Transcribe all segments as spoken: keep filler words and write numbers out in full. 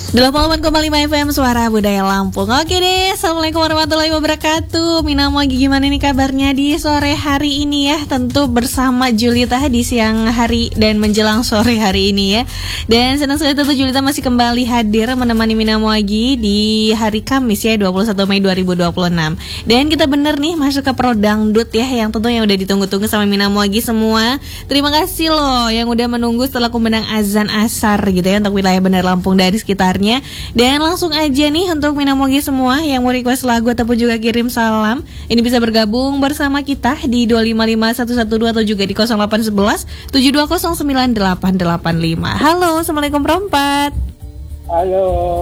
delapan puluh delapan koma lima F M Suara Budaya Lampung. Oke deh, Assalamualaikum warahmatullahi wabarakatuh. Mina mau gimana nih kabarnya di sore hari ini ya? Tentu bersama Julita di siang hari dan menjelang sore hari ini ya. Dan senang sekali tentu Julita masih kembali hadir menemani Mina Moagi di hari Kamis ya, dua puluh satu Mei dua ribu dua puluh enam. Dan kita bener nih masuk ke Pro Dangdut ya, yang tentu yang udah ditunggu-tunggu sama Mina Moagi semua. Terima kasih loh yang udah menunggu setelah kumandang azan asar gitu ya untuk wilayah Bandar Lampung dan sekitar. Dan langsung aja nih untuk Mina Mogi semua yang mau request lagu ataupun juga kirim salam, ini bisa bergabung bersama kita di dua lima lima satu satu dua atau juga di nol delapan satu satu tujuh dua nol sembilan delapan delapan lima. Halo, Assalamualaikum Perempat. Halo.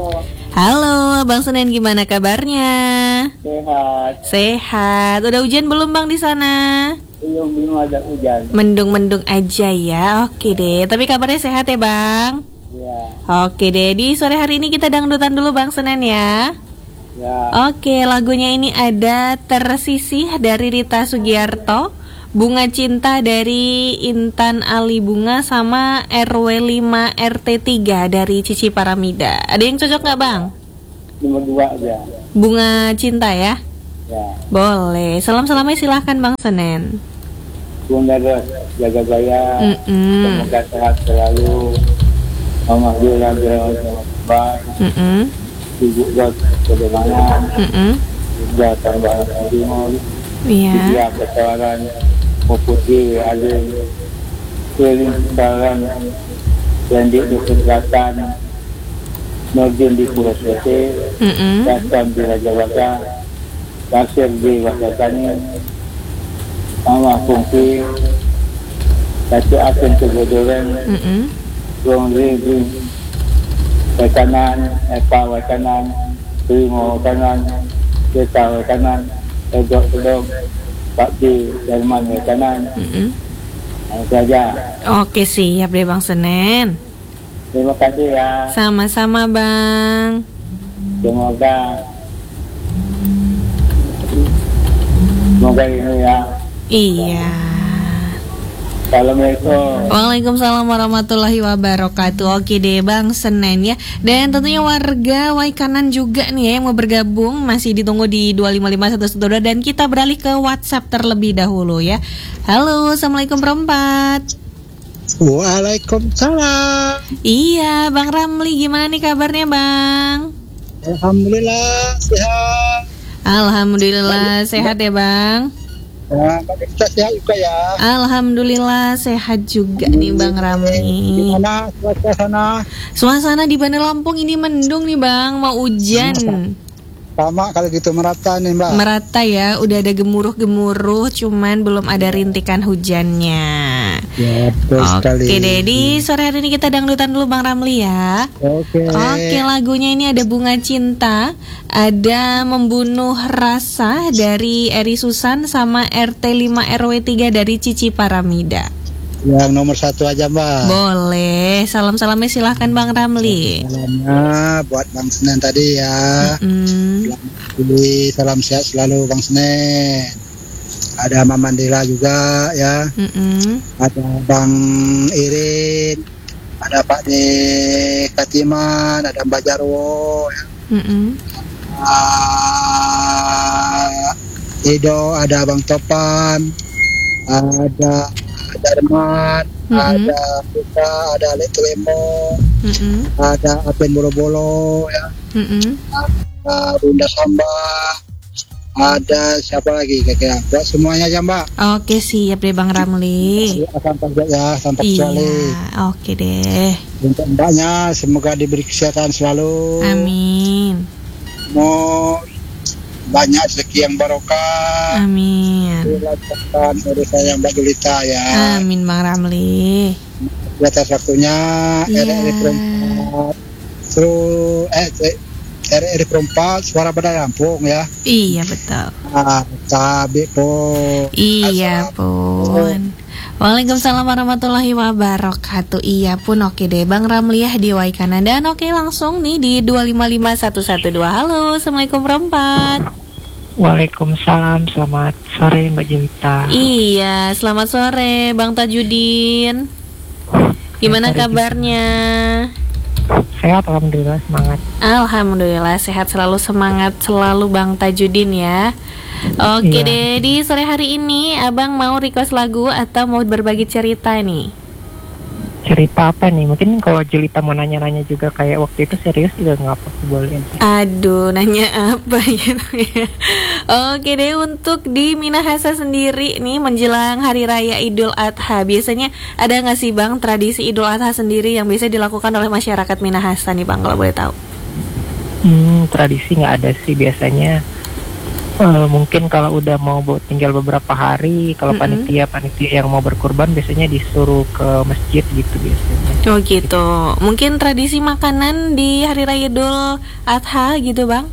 Halo, Bang Senen gimana kabarnya? Sehat. Sehat. Udah hujan belum Bang di sana? Belum, belum ada hujan. Mendung-mendung aja ya. Oke deh. Tapi kabarnya sehat ya Bang? Ya. Oke deh, di sore hari ini kita dangdutan dulu Bang Senen ya. Ya. Oke, lagunya ini ada Tersisih dari Rita Sugiarto, Bunga Cinta dari Intan Ali Bunga, sama R W lima R T tiga dari Cici Paramida. Ada yang cocok gak Bang? Nomor dua aja. Bunga Cinta ya? Ya. Boleh, salam-salamnya silahkan Bang Senen. Bunda jaga gaya. Mm-mm. Semoga sehat selalu. Mama Bila Bila Bila Mm-mm. Ibu buat bagaimana. Mm-mm. Juga tambah timur. Iya. Dia kesalahan Muputi Alim Kirim kesalahan yang di Selatan Nordin di Pulau Sete. Mm-mm. Datang di Raja Waka, Kasir di Wakatani, Mama Fungki, Kati Asen Kebodoran, Mm-mm. Ruang Ring, Wakanan, Epa Wakanan, Primo Wakanan, Kita Wakanan, Edok Edok, Pak Di, Darman Wakanan. Mm-mm. Itu saja. Oke, siap deh Bang Senen. Terima kasih ya. Sama-sama Bang. Semoga Semoga ini ya. Iya. Assalamualaikum. Waalaikumsalam warahmatullahi wabarakatuh. Oke deh Bang Senen ya. Dan tentunya warga Waikanan juga nih ya yang mau bergabung masih ditunggu di dua lima lima satu satu dua. Dan kita beralih ke WhatsApp terlebih dahulu ya. Halo, Assalamualaikum Perempat. Waalaikumsalam. Iya Bang Ramli, gimana nih kabarnya Bang? Alhamdulillah sehat. Alhamdulillah sehat ya Bang. Ya, kita sehat juga ya. Alhamdulillah sehat juga nih Bang Ramli. Gimana suasana? Suasana di Bandar Lampung ini mendung nih Bang, mau hujan. Sama kalau gitu merata nih Mbak. Merata ya, udah ada gemuruh-gemuruh, cuman belum ada rintikan hujannya. Ya, betul sekali. Oke deh, di sore hari ini kita dangdutan dulu Bang Ramli ya. Oke. Oke, lagunya ini ada Bunga Cinta, ada Membunuh Rasa dari Eri Susan, sama R T lima R W tiga dari Cici Paramida. Yang nomor satu aja Mbak. Boleh, salam-salamnya silahkan Bang Ramli. Salamnya buat Bang Senen tadi ya. Mm. Jadi salam sehat selalu Bang Senen. Ada Mama Mandela juga ya. Mm-mm. Ada Bang Irin, ada Pak De Katiman, ada Mbak Jarwo ya. Mm-mm. Uh, Edo, ada Bang Topan, ada Darman, Mm-hmm. ada Putra, ada Letlemo, Mm-mm. ada Apen Bolo-Bolo ya, Mm-mm. ada Bunda Samba, ada siapa lagi kira-kira? Buat semuanya aja Mbak. Oke, siap deh Bang Ramli. Ya, sampai ya, sampai Iya, kecuali. oke deh. Untuk mbaknya semoga diberi kesehatan selalu. Amin. Mau banyak rezeki yang barokah. Amin. Dilancarkan urusan yang Mbak Julita ya. Amin Bang Ramli. Di atas waktunya Iya. R R I Perempat. Terus eh R R I Perempat Suara Bandar Lampung ya. Iya betul. Ah, cabe pun. Iya pun. Waalaikumsalam warahmatullahi wabarakatuh. Iya pun, oke deh Bang Ramli ya di Waikanan. Dan oke langsung nih di dua lima lima satu satu dua. Halo, Assalamualaikum Perempat. Waalaikumsalam, selamat sore Mbak Julita. Iya, selamat sore Bang Tajudin. Gimana Sore, kabarnya? sehat, alhamdulillah semangat. Alhamdulillah sehat selalu, semangat selalu Bang Tajudin ya. Oke Iya. deh, di sore hari ini Abang mau request lagu atau mau berbagi cerita nih? Cerita apa nih? Mungkin kalau Julita mau nanya-nanya juga kayak waktu itu serius juga nggak apa-apa, boleh. Aduh, nanya apa gitu ya. Oke deh, untuk di Minahasa sendiri nih menjelang Hari Raya Idul Adha, biasanya ada nggak sih Bang tradisi Idul Adha sendiri yang biasa dilakukan oleh masyarakat Minahasa nih Bang, kalau boleh tahu? Hmm, tradisi nggak ada sih biasanya. Eh, mungkin kalau udah mau bo- tinggal beberapa hari, kalau Mm-mm. panitia panitia yang mau berkurban biasanya disuruh ke masjid gitu biasanya. Oh gitu. Mungkin tradisi makanan di Hari Raya Idul Adha gitu Bang?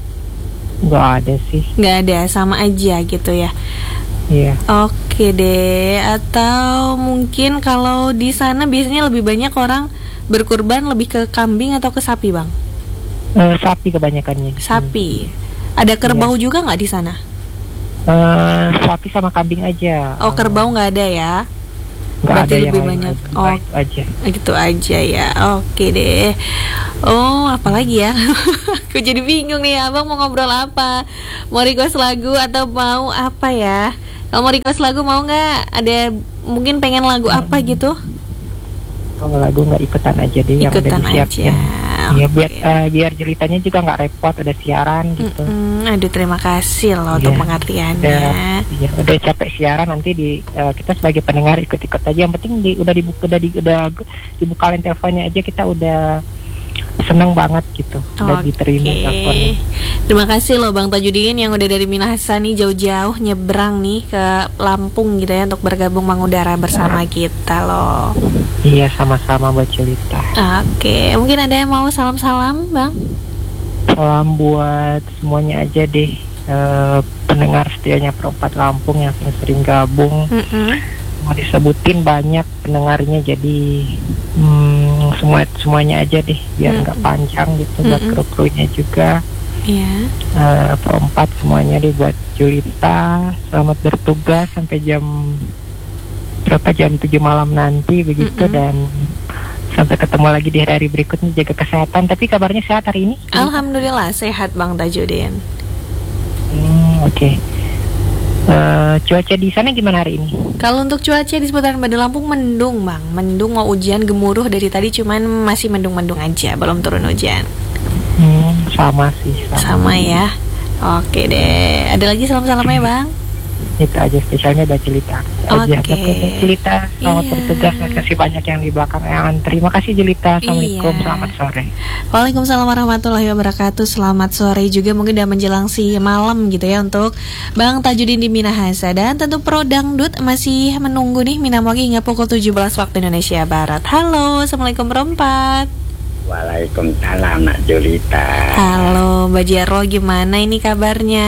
Nggak ada sih. Nggak ada, sama aja gitu ya. Iya. Oke deh. Atau mungkin kalau di sana biasanya lebih banyak orang berkurban lebih ke kambing atau ke sapi Bang? Eh, sapi kebanyakannya. Sapi. Ada kerbau juga nggak di sana? Eh, sapi sama kambing aja. Oh, kerbau nggak ada ya? Nggak berarti ada yang lebih lain banyak. aja. Oh, Itu aja. gitu aja ya. Oke deh. Oh, apalagi ya? Aku jadi bingung nih, Abang mau ngobrol apa? Mau request lagu atau mau apa ya? Kalau mau request lagu mau nggak? Ada mungkin pengen lagu apa gitu? Kalau lagu nggak ikutan aja deh yang Ikutan udah disiapin. aja. Iya, biar Oke. eh, biar ceritanya juga nggak repot, ada siaran gitu. Mm-mm. Aduh, terima kasih loh untuk Iya. pengertiannya. Udah, iya, udah capek siaran nanti di eh, kita sebagai pendengar ikut-ikut aja. Yang penting di, udah dibuka udah di, udah dibukain teleponnya aja, kita udah seneng banget gitu. Udah Oke. diterima teleponnya. Terima kasih loh Bang Tajudin yang udah dari Minahasa nih jauh-jauh nyebrang nih ke Lampung gitu ya untuk bergabung mengudara bersama kita loh. Iya, sama-sama buat cerita. Oke, mungkin ada yang mau salam-salam Bang? Salam buat semuanya aja deh, eh, pendengar setianya Perempat Lampung yang sering gabung. Mm-mm. Mau disebutin banyak pendengarnya, jadi hmm, semua semuanya aja deh biar nggak Mm-mm. panjang gitu. Buat Mm-mm. kru-krunya juga, Iya. eh, Perempat semuanya deh, buat Julita selamat bertugas sampai jam berapa, jam tujuh malam nanti begitu. Mm-mm. Dan sampai ketemu lagi di hari-hari berikutnya, jaga kesehatan. Tapi kabarnya sehat hari ini? Alhamdulillah sehat Bang Tajudin. Hmm, oke. Eh, cuaca di sana gimana hari ini? Kalau untuk cuaca di seputaran Bandar Lampung mendung Bang, mendung mau hujan gemuruh dari tadi, cuman masih mendung-mendung aja, belum turun hujan. Hmm, sama sih. Sama ya. Oke deh. Ada lagi salam-salamnya Bang? Itu aja, spesialnya ada Julita aja. Oke. Oke, Julita selamat Iya. bertugas. Terima kasih banyak yang di belakang yang terima kasih Julita. Assalamualaikum, Iya. selamat sore. Waalaikumsalam warahmatullahi wabarakatuh. Selamat sore juga, mungkin udah menjelang si malam gitu ya untuk Bang Tajudin di Minahasa. Dan tentu Pro Dangdut masih menunggu nih Minamogi hingga pukul tujuh belas waktu Indonesia Barat. Halo, Assalamualaikum Perempat. Waalaikumsalam Nak Julita. Halo Mbak Jaro, gimana ini kabarnya?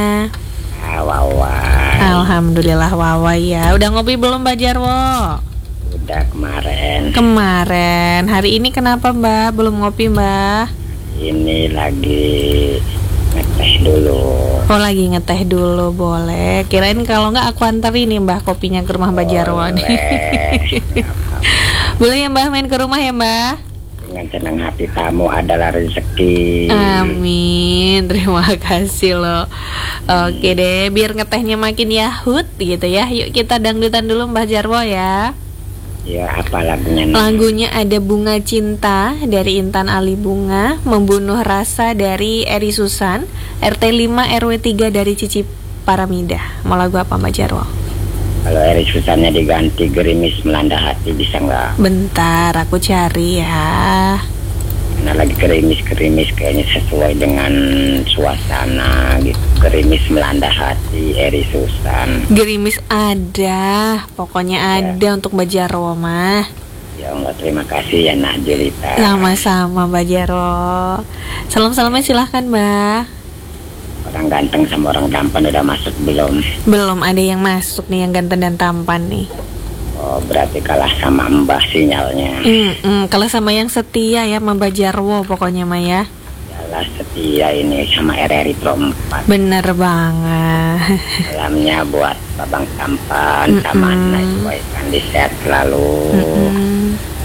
Wawa. Alhamdulillah wawa ya. Udah ngopi belum Mbak Jarwo? Udah kemarin. Kemarin. Hari ini kenapa Mbak belum ngopi Mbak? Ini lagi ngeteh dulu. Oh lagi ngeteh dulu, boleh. Kirain kalau nggak aku antar ini Mbak kopinya ke rumah Mbak Jarwo nih. Boleh. Boleh ya Mbak main ke rumah ya Mbak? Dengan senang hati tamu adalah rezeki. Amin, terima kasih loh. Oke deh, biar ngetehnya makin yahut gitu ya. Yuk kita dangdutan dulu Mbak Jarwo ya. Ya, apa lagunya? Nak? Lagunya ada Bunga Cinta dari Intan Ali Bunga, Membunuh Rasa dari Eri Susan, R T lima R W tiga dari Cici Paramida. Mau lagu apa Mbak Jarwo? Kalau Eri Susannya diganti Gerimis Melanda Hati bisa nggak? Bentar, aku cari ya. Karena lagi gerimis-gerimis kayaknya sesuai dengan suasana gitu. Gerimis Melanda Hati Eri Susan. Gerimis ada, pokoknya ada untuk Mbak Jarwo mah. Ya Allah, terima kasih ya Nak Julita. Sama-sama Mbak Jarwo. Salam-salamnya silahkan Mbak. Orang ganteng sama orang tampan udah masuk belum? Belum ada yang masuk nih yang ganteng dan tampan nih. Oh, berarti kalah sama Mbah sinyalnya. Mm-mm, kalau sama yang setia ya Mbak Jarwo pokoknya mah ya. Yalah, setia ini sama R R I Pro empat. Bener banget. Salamnya buat Babang Tampan sama Mm-mm. Anak Boykan di sehat selalu. Mm-mm.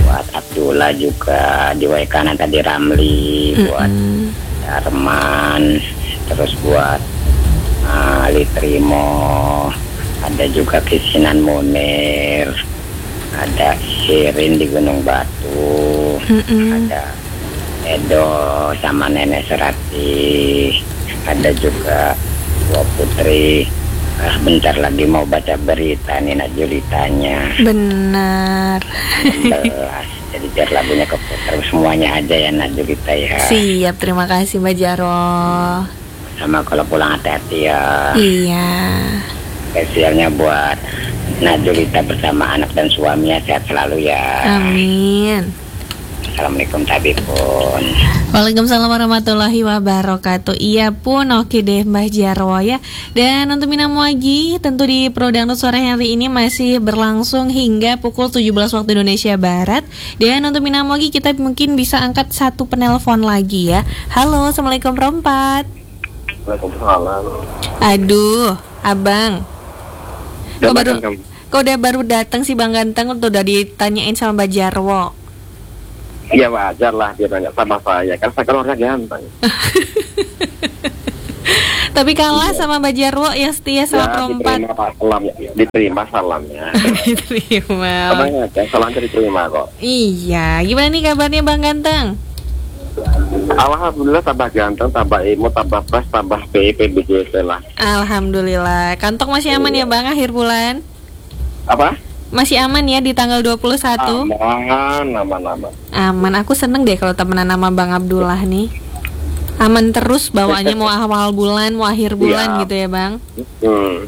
buat Abdullah juga di W kanan tadi Ramli, Mm-mm. buat Arman, terus buat uh, Litrimo, ada juga Kisinan Munir, ada Shirin di Gunung Batu, Mm-mm. ada Edo sama Nenek Serati, ada juga dua putri. Ah, bentar lagi mau baca berita nih Najulitanya. Benar. Belas. Jadi biar lagunya keputar semuanya aja ya Najulita ya. Siap, terima kasih Mbak Jaro. Sama kalau pulang hati-hati ya. Iya. Spesialnya buat Najulita bersama anak dan suaminya, sehat selalu ya. Amin. Assalamualaikum tabipun. Waalaikumsalam warahmatullahi wabarakatuh. Iya pun, oke deh Mbah Jarwo ya. Dan untuk Minamo lagi, tentu di Pro Dangdut sore hari ini masih berlangsung hingga pukul tujuh belas waktu Indonesia Barat. Dan untuk Minamo lagi kita mungkin bisa angkat satu penelpon lagi ya. Halo, Assalamualaikum Rompat. Waalaikumsalam. Aduh, Abang. Kok baru, kok udah baru datang sih Bang Ganteng, tuh udah ditanyain sama Mbak Jarwo. Iya wajar lah dia nanya sama saya, kan saya kan orangnya ganteng. Tapi kalah sama Mbak Jarwo yang setia sama Ya, perempat. diterima Pak salam ya, diterima salamnya. Diterima. Tenang aja, salamnya diterima kok. Iya, gimana nih kabarnya Bang Ganteng? Alhamdulillah tambah ganteng, tambah emo, tambah pres, tambah P I P B J S lah. Alhamdulillah. Kantong masih aman ya Bang akhir bulan? Apa? Masih aman ya di tanggal dua puluh satu? Aman, aman, aman. Aman. Aku seneng deh kalau temenan sama Bang Abdullah nih. Aman terus bawaannya mau awal bulan, mau akhir bulan Ya. gitu ya Bang. Hmm.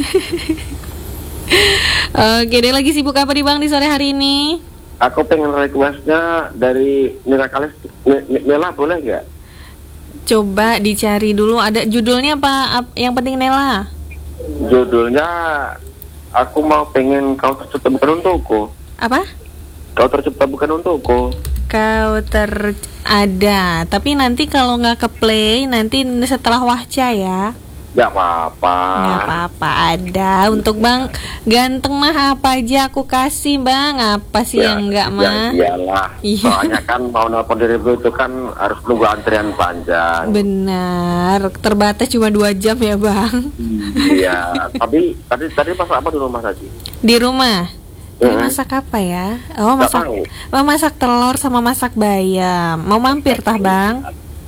Oke deh, lagi sibuk apa nih Bang di sore hari ini? Aku pengen requestnya dari Nila Kalis, Nela boleh nggak? Coba dicari dulu, ada judulnya apa? Ap- Yang penting Nela. Judulnya aku mau pengen kau tercipta bukan untukku. Apa? Kau tercipta bukan untukku. Kau ter ada, tapi nanti kalau nggak ke play nanti setelah Wahca ya. Gak apa-apa. Nggak apa-apa, ada untuk Bang Ganteng mah apa aja aku kasih Bang. Apa sih Ya, yang enggak ya, mah? iyalah. Iya. Soalnya kan mau nelpon dari ibu itu kan harus nunggu antrian panjang. Benar, terbatas cuma dua jam ya Bang. Iya. Tapi tadi tadi masak apa di rumah tadi? Di rumah. Ini Hmm. masak apa ya? Oh, Nggak masak tahu. oh, masak telur sama masak bayam. Mau mampir tah Bang?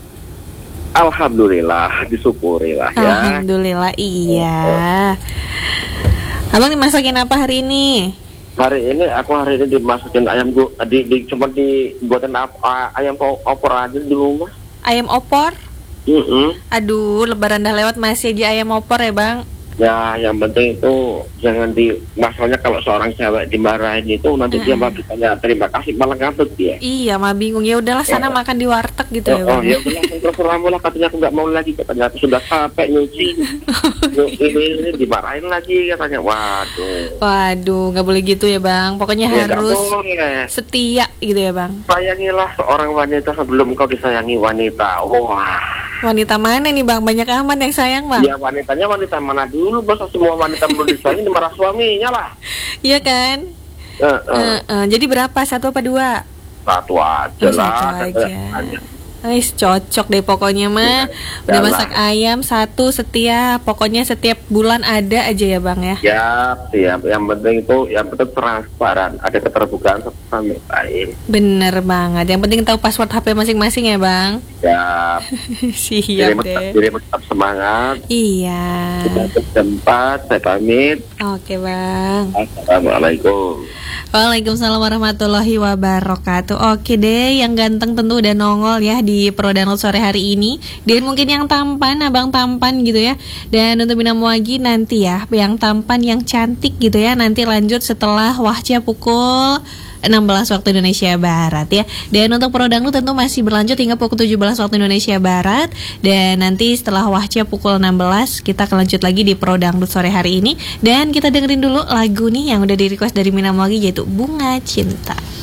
Alhamdulillah, disyukurilah ya. Alhamdulillah iya. Abang dimasakin apa hari ini? Hari ini aku hari ini dimasukin ayam gua di, di cuma dibuatin ap, a- ayam po- opor aja di rumah. Ayam opor? Mm-mm. Aduh, lebaran dah lewat masih aja ayam opor ya Bang. Ya, yang penting itu jangan di masalahnya kalau seorang cewek dimarahin itu nanti dia malah ditanya terima kasih malah ngambek dia. Iya, mah bingung. Ya udahlah sana Ya. makan di warteg gitu ya Oh, Bang. oh ya udah terserah lah, katanya aku nggak mau lagi, katanya aku sudah capek nyuci. ini, ini dimarahin lagi katanya. Waduh. Waduh, nggak boleh gitu ya Bang. Pokoknya Ya, nggak harus boleh. setia gitu ya Bang. Sayangilah seorang wanita sebelum kau disayangi wanita. Wah. Wanita mana nih Bang? Banyak aman yang sayang Bang. Ya wanitanya wanita mana dulu? Masa semua wanita belum disayangi dimarah suaminya lah. Iya kan? Eh, eh. Eh, eh, jadi berapa? Satu apa dua? Satu aja Oh, lah. satu aja. Ais, cocok deh pokoknya mah. Ya, Udah ya masak lah. ayam satu setia. Pokoknya setiap bulan ada aja ya Bang ya. Siap, siap. Yang penting itu, yang penting transparan. Ada keterbukaan satu sama lain. Bener banget. Yang penting tahu password H P masing-masing ya Bang. Siap. Siap Jadi deh. jadi tetap semangat. Iya. Kita tempat, saya pamit. Oke Bang. Assalamualaikum. Waalaikumsalam warahmatullahi wabarakatuh. Oke deh, yang ganteng tentu udah nongol ya di Pro Download sore hari ini. Dan mungkin yang tampan, abang tampan gitu ya. Dan untuk Binamu lagi nanti ya, yang tampan, yang cantik gitu ya. Nanti lanjut setelah Wahca pukul enam belas waktu Indonesia Barat ya. Dan untuk Pro Dangdut tentu masih berlanjut hingga pukul tujuh belas waktu Indonesia Barat. Dan nanti setelah Wahca pukul enam belas kita akan lanjut lagi di Pro Dangdut sore hari ini. Dan kita dengerin dulu lagu nih yang udah di request dari Minam lagi, yaitu Bunga Cinta.